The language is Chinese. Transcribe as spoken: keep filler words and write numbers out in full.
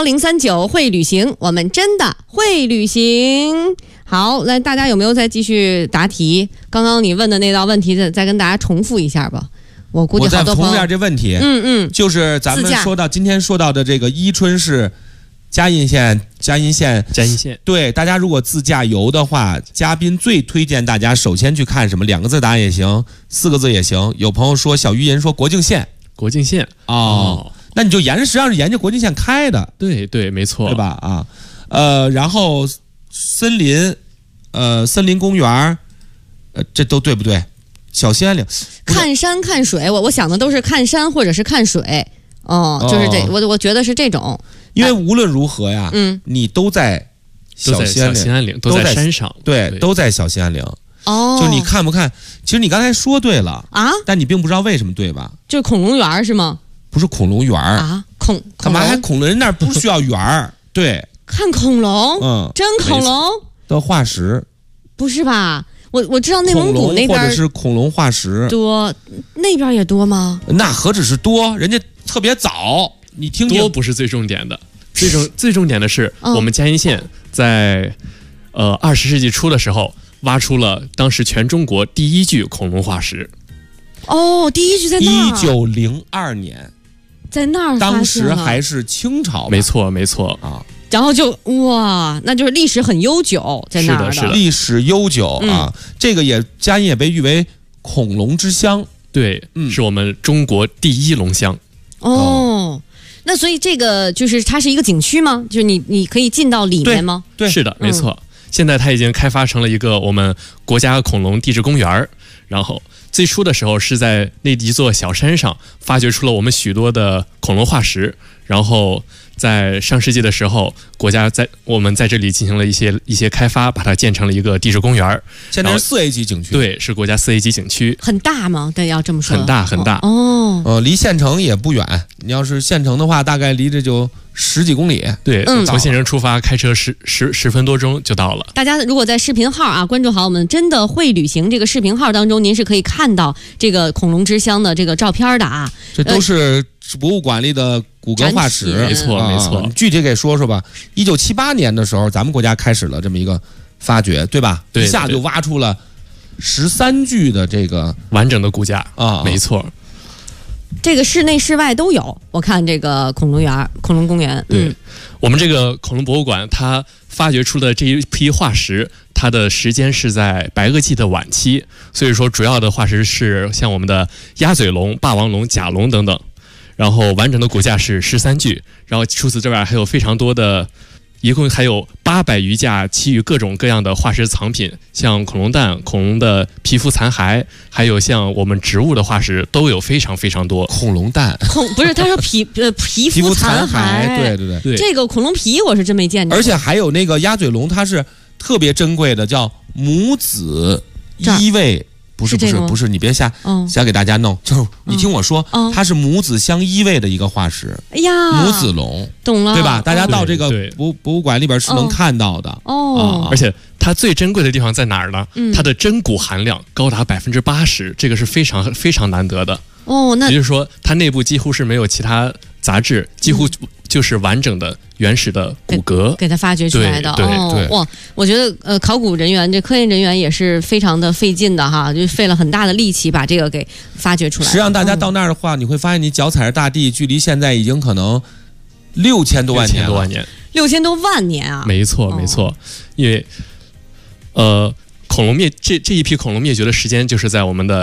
幺零三九会旅行，我们真的会旅行。好，来，大家有没有再继续答题？刚刚你问的那道问题，再再跟大家重复一下吧。我估计好多朋友。我再重复一下这问题。 嗯嗯， 就是咱们说到今天说到的这个伊春市嘉荫县，嘉荫县， 嘉荫县。 对，大家如果自驾游的话，嘉宾最推荐大家首先去看什么？两个字答案也行，四个字也行。有朋友说小鱼银说国境线， 国境线哦。哦那你就沿着实际上是沿着国境线开的， 对对，没错， 对吧？啊，呃，然后森林，呃，森林公园，呃，这都对不对？小兴安岭， 看山看水，我我想的都是看山或者是看水，哦，就是这，我我觉得是这种。 因为无论如何呀， 嗯， 你都在小兴安岭， 安岭都在山上， 对，都在小兴安岭。 哦， 就你看不看？其实你刚才说对了啊， 但你并不知道为什么对吧？ 就是恐龙园是吗？ 不是恐龙园啊，恐干嘛还恐龙？人那儿不需要园儿，对， 看恐龙， 嗯， 真恐龙的化石， 不是吧？我我知道内蒙古那边或者是恐龙化石多，那边也多吗？ 那何止是多，人家特别早，你听听， 多不是最重点的，最重最重点的是我们嘉荫县在呃二十世纪初的时候挖出了当时全中国第一具恐龙化石。 哦，第一具在那儿，一九零二年。 在那儿， 当时还是清朝， 没错没错啊。 然后就哇，那就是历史很悠久，在那儿的，是的， 历史悠久啊。嗯、这个也嘉荫也被誉为恐龙之乡， 对，嗯，是我们中国第一龙乡。 哦，哦那所以这个就是它是一个景区吗？就是你你可以进到里面吗？ 对，对是的，没错。嗯、现在它已经开发成了一个我们国家恐龙地质公园，然后。最初的时候是在那一座小山上发掘出了我们许多的恐龙化石，然后在上世纪的时候，国家在我们在这里进行了一些一些开发，把它建成了一个地质公园。 现在是四 A 级景区， 对，是国家四 A 级景区。 很大吗？对，要这么说。 很大很大哦。 呃，离县城也不远，你要是县城的话，大概离这就十几公里。 对，嗯、从县城出发，开车十十十分多钟就到了。 大家如果在视频号啊关注好我们真的会旅行这个视频号当中，您是可以看到这个恐龙之乡的这个照片的啊。 这都是博物馆里的骨骼化石， 没错没错。 你具体给说说吧。一九七八年的时候，咱们国家开始了这么一个发掘，对吧？ 对， 一下就挖出了十三具的这个完整的骨架啊， 没错。 这个室内室外都有，我看这个恐龙园、恐龙公园。 对、 嗯， 我们这个恐龙博物馆，它发掘出的这一批化石，它的时间是在白垩纪的晚期，所以说主要的化石是像我们的鸭嘴龙、霸王龙、甲龙等等。然后完整的骨架是十三具，然后除此之外还有非常多的。一共还有八百余架其余各种各样的化石藏品，像恐龙蛋、恐龙的皮肤残骸，还有像我们植物的化石，都有非常非常多。 恐龙蛋， 恐不是他说皮呃皮肤残骸， 对对对， 这个恐龙皮我是真没见着。 而且还有那个鸭嘴龙，它是特别珍贵的，叫母子依偎。不是不是不是，你别瞎瞎给大家弄，就是你听我说，它是母子相依偎的一个化石。 哎呀， 母子龙， 懂了， 对吧？大家到这个博博物馆里边是能看到的哦。 而且它最珍贵的地方在哪儿呢？它的真骨含量高达百分之八十，这个是非常非常难得的。 哦，那也就是说，它内部几乎是没有其他杂质，几乎就是完整的原始的骨骼给, 给它发掘出来的。 对对哦，哇，我觉得呃，考古人员这科研人员也是非常的费劲的哈，就费了很大的力气把这个给发掘出来。 实际上，大家到那儿的话，嗯、你会发现你脚踩着大地，距离现在已经可能六千多万年， 六千多万年， 六千多万年啊！ 没错没错，哦、因为呃，恐龙灭这这一批恐龙灭绝的时间就是在我们的。